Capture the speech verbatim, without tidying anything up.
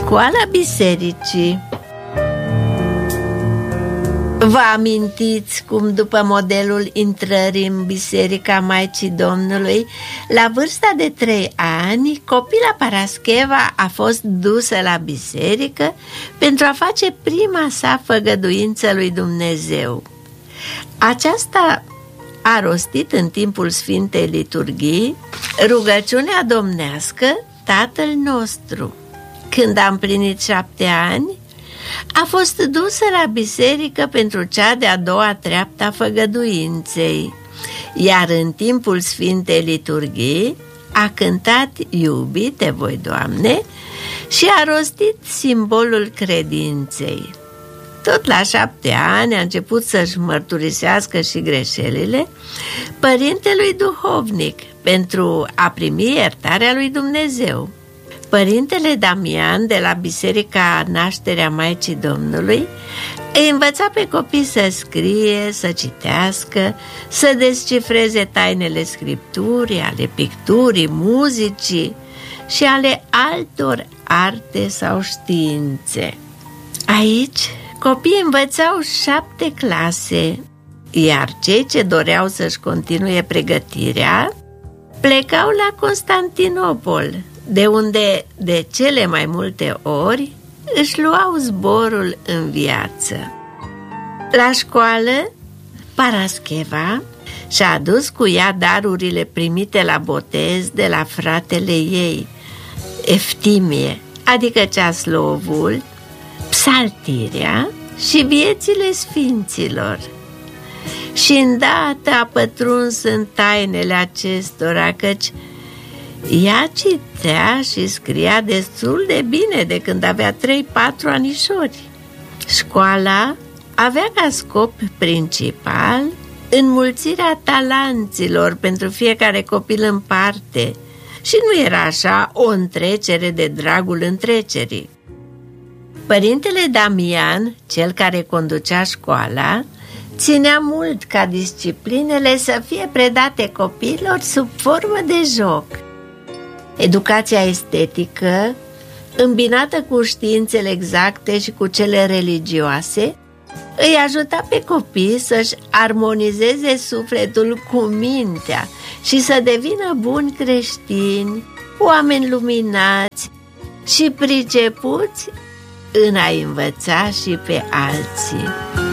Școala bisericii. Vă amintiți cum, după modelul intrării în Biserica Maicii Domnului, la vârsta de trei ani, copila Parascheva a fost dusă la biserică pentru a face prima sa făgăduință lui Dumnezeu. Aceasta a rostit în timpul Sfintei Liturghii rugăciunea domnească Tatăl nostru. Când a împlinit șapte ani, a fost dusă la biserică pentru cea de-a doua treaptă a făgăduinței, iar în timpul Sfintei Liturghii a cântat Iubite voi, Doamne, și a rostit simbolul credinței. Tot la șapte ani a început să-și mărturisească și greșelile părintelui duhovnic pentru a primi iertarea lui Dumnezeu. Părintele Damian de la Biserica Nașterea Maicii Domnului îi învăța pe copii să scrie, să citească, să descifreze tainele Scripturii, ale picturii, muzicii și ale altor arte sau științe. Aici copiii învățau șapte clase, iar cei ce doreau să-și continue pregătirea plecau la Constantinopol, de unde de cele mai multe ori își luau zborul în viață. La școală, Parascheva și-a adus cu ea darurile primite la botez de la fratele ei, Eftimie, adică ceaslovul, psaltirea și viețile sfinților. Și îndată a pătruns în tainele acestora, căci ea citea și scria destul de bine de când avea trei-patru anișori. Școala avea ca scop principal înmulțirea talanților pentru fiecare copil în parte și nu era așa o întrecere de dragul întrecerii. Părintele Damian, cel care conducea școala, ținea mult ca disciplinele să fie predate copiilor sub formă de joc. Educația estetică, îmbinată cu științele exacte și cu cele religioase, îi ajuta pe copii să-și armonizeze sufletul cu mintea și să devină buni creștini, oameni luminați și pricepuți în a învăța și pe alții.